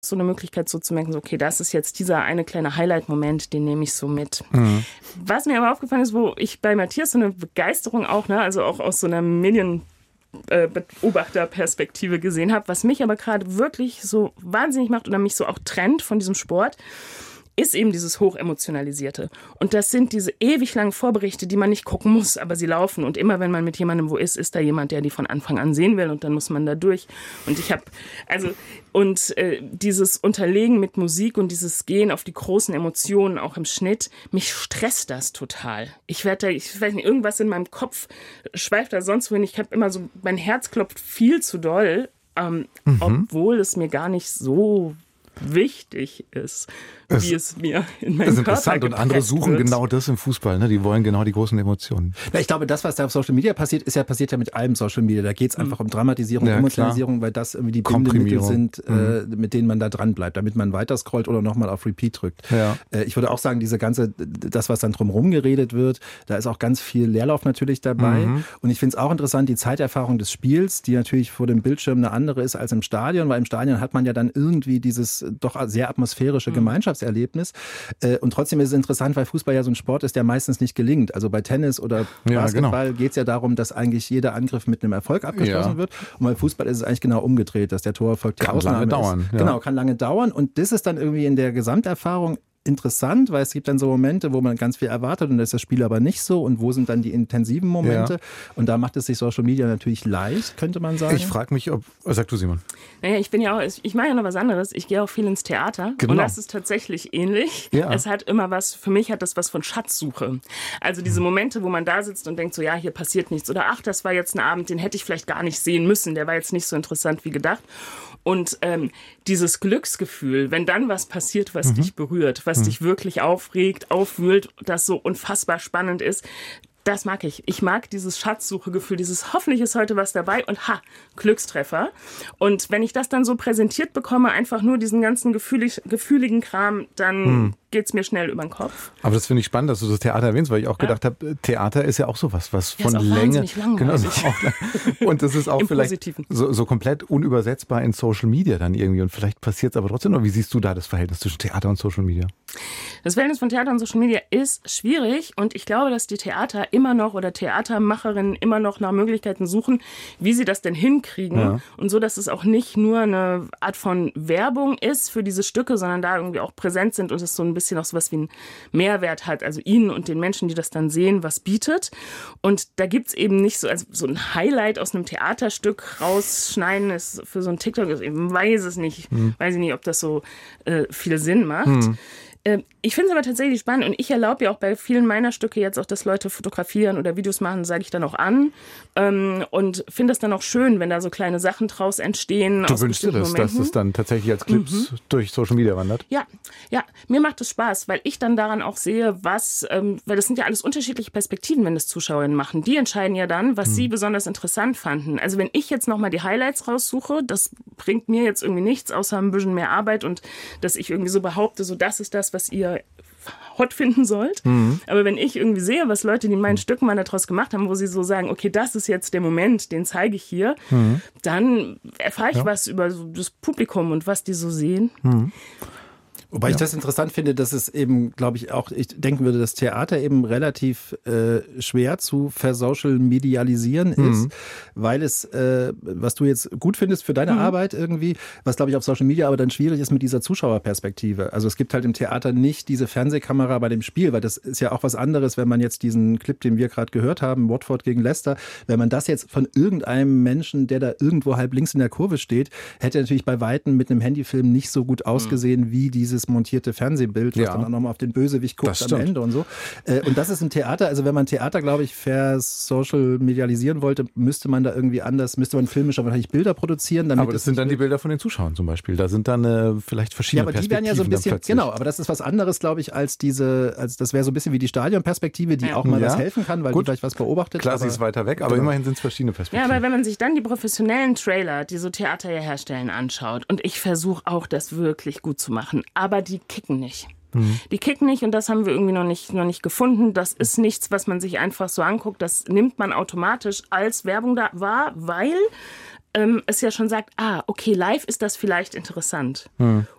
so eine Möglichkeit so zu merken, so, okay, das ist jetzt dieser eine kleine Highlight-Moment, den nehme ich so mit. Was mir aber aufgefallen ist, wo ich bei Matthias so eine Begeisterung auch, ne, also auch aus so einer Beobachterperspektive gesehen habe, was mich aber gerade wirklich so wahnsinnig macht oder mich so auch trennt von diesem Sport, ist eben dieses Hochemotionalisierte. Und das sind diese ewig langen Vorberichte, die man nicht gucken muss, aber sie laufen. Und immer, wenn man mit jemandem wo ist da jemand, der die von Anfang an sehen will und dann muss man da durch. Und ich habe, dieses Unterlegen mit Musik und dieses Gehen auf die großen Emotionen, auch im Schnitt, mich stresst das total. Ich weiß nicht, irgendwas in meinem Kopf schweift da sonst wohin. Ich habe immer so, mein Herz klopft viel zu doll, obwohl es mir gar nicht so wichtig ist, wie es mir in meinem Körper Das ist interessant und andere suchen wird. genau das im Fußball, ne? Die wollen genau die großen Emotionen. Na, ich glaube, das, was da auf Social Media passiert ja mit allem Social Media. Da geht es einfach um Dramatisierung, Emotionalisierung, weil das irgendwie die Bindemittel sind, mit denen man da dran bleibt, damit man weiter scrollt oder nochmal auf Repeat drückt. Ja. Ich würde auch sagen, das, was dann drumherum geredet wird, da ist auch ganz viel Leerlauf natürlich dabei. Und ich finde es auch interessant, die Zeiterfahrung des Spiels, die natürlich vor dem Bildschirm eine andere ist als im Stadion, weil im Stadion hat man ja dann irgendwie dieses doch sehr atmosphärische Gemeinschaftserlebnis. Und trotzdem ist es interessant, weil Fußball ja so ein Sport ist, der meistens nicht gelingt. Also bei Tennis oder Basketball geht es ja darum, dass eigentlich jeder Angriff mit einem Erfolg abgeschlossen wird. Und bei Fußball ist es eigentlich genau umgedreht, dass der Torerfolg die Ausnahme ist. Kann lange dauern. Ja. Genau, kann lange dauern. Und das ist dann irgendwie in der Gesamterfahrung interessant, weil es gibt dann so Momente, wo man ganz viel erwartet und das ist das Spiel aber nicht so und wo sind dann die intensiven Momente und da macht es sich Social Media natürlich leicht, könnte man sagen. Ich frage mich, sag du, Simon. Naja, ich mache ja noch was anderes, ich gehe auch viel ins Theater und das ist tatsächlich ähnlich. Ja. Es hat immer für mich hat das was von Schatzsuche. Also diese Momente, wo man da sitzt und denkt so, ja, hier passiert nichts oder ach, das war jetzt ein Abend, den hätte ich vielleicht gar nicht sehen müssen, der war jetzt nicht so interessant wie gedacht. Und dieses Glücksgefühl, wenn dann was passiert, was dich berührt, was dich wirklich aufregt, aufwühlt, das so unfassbar spannend ist, das mag ich. Ich mag dieses Schatzsuchegefühl, dieses hoffentlich ist heute was dabei und Glückstreffer. Und wenn ich das dann so präsentiert bekomme, einfach nur diesen ganzen gefühligen Kram, dann geht's mir schnell über den Kopf. Aber das finde ich spannend, dass du das Theater erwähnst, weil ich auch gedacht habe, Theater ist ja auch sowas, was von Länge. Genau, und das ist auch vielleicht so komplett unübersetzbar in Social Media dann irgendwie. Und vielleicht passiert es aber trotzdem noch. Wie siehst du da das Verhältnis zwischen Theater und Social Media? Das Verhältnis von Theater und Social Media ist schwierig und ich glaube, dass die Theater immer noch oder Theatermacherinnen immer noch nach Möglichkeiten suchen, wie sie das denn hinkriegen und so, dass es auch nicht nur eine Art von Werbung ist für diese Stücke, sondern da irgendwie auch präsent sind und es so ein bisschen auch sowas wie einen Mehrwert hat, also ihnen und den Menschen, die das dann sehen, was bietet. Und da gibt's eben nicht so, also so ein Highlight aus einem Theaterstück rausschneiden ist für so ein TikTok, ich weiß es nicht, weiß ich nicht, ob das so viel Sinn macht. Ich finde es aber tatsächlich spannend und ich erlaube ja auch bei vielen meiner Stücke jetzt auch, dass Leute fotografieren oder Videos machen, sage ich dann auch an und finde es dann auch schön, wenn da so kleine Sachen draus entstehen. Du wünschst dir das, dass es dann tatsächlich als Clips durch Social Media wandert? Ja, mir macht es Spaß, weil ich dann daran auch sehe, weil das sind ja alles unterschiedliche Perspektiven, wenn das Zuschauerinnen machen. Die entscheiden ja dann, was sie besonders interessant fanden. Also wenn ich jetzt nochmal die Highlights raussuche, das bringt mir jetzt irgendwie nichts, außer ein bisschen mehr Arbeit und dass ich irgendwie so behaupte, so das ist das, was ihr hot finden sollt. Aber wenn ich irgendwie sehe, was Leute, die in meinen Stücken mal daraus gemacht haben, wo sie so sagen, okay, das ist jetzt der Moment, den zeige ich hier, dann erfahre ich was über so das Publikum und was die so sehen. Wobei ich das interessant finde, dass es eben, glaube ich, auch, ich denken würde, das Theater eben relativ schwer zu versocial-medialisieren ist, weil es, was du jetzt gut findest für deine Arbeit irgendwie, was, glaube ich, auf Social Media aber dann schwierig ist mit dieser Zuschauerperspektive. Also es gibt halt im Theater nicht diese Fernsehkamera bei dem Spiel, weil das ist ja auch was anderes, wenn man jetzt diesen Clip, den wir gerade gehört haben, Watford gegen Leicester, wenn man das jetzt von irgendeinem Menschen, der da irgendwo halb links in der Kurve steht, hätte natürlich bei Weitem mit einem Handyfilm nicht so gut ausgesehen wie dieses montierte Fernsehbild, was dann auch nochmal auf den Bösewicht guckt am Ende und so. Und das ist im Theater, also wenn man Theater, glaube ich, versocial-medialisieren wollte, müsste man da irgendwie anders, müsste man filmisch aber wahrscheinlich Bilder produzieren. Damit aber das sind dann die Bilder von den Zuschauern zum Beispiel. Da sind dann vielleicht verschiedene Perspektiven. Ja, aber die werden ja so ein bisschen, genau, aber das ist was anderes, glaube ich, als das wäre so ein bisschen wie die Stadionperspektive, die auch mal was helfen kann, weil die vielleicht was beobachtet. Klar, sie ist weiter weg, aber immerhin sind es verschiedene Perspektiven. Ja, aber wenn man sich dann die professionellen Trailer, die so Theater ja herstellen, anschaut und ich versuche auch, das wirklich gut zu machen, aber die kicken nicht. Die kicken nicht und das haben wir irgendwie noch nicht gefunden. Das ist nichts, was man sich einfach so anguckt. Das nimmt man automatisch als Werbung da wahr, weil es ja schon sagt, okay, live ist das vielleicht interessant.